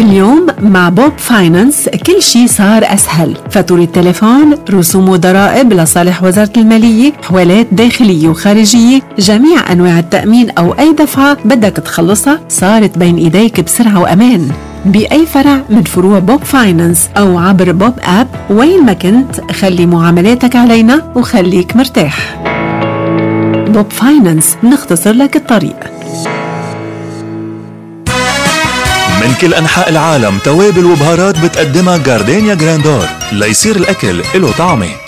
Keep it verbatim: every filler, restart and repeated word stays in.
اليوم مع بوب فاينانس كل شي صار أسهل. فاتورة التليفون، رسوم وضرائب لصالح وزارة المالية، حوالات داخلية وخارجية، جميع أنواع التأمين أو أي دفعة بدك تخلصها صارت بين إيديك بسرعة وأمان بأي فرع من فروع بوب فاينانس أو عبر بوب آب. وين ما كنت خلي معاملاتك علينا وخليك مرتاح. بوب فاينانس نختصر لك الطريق. من كل أنحاء العالم توابل وبهارات بتقدمها جاردينيا جراندور ليصير الأكل له طعمه.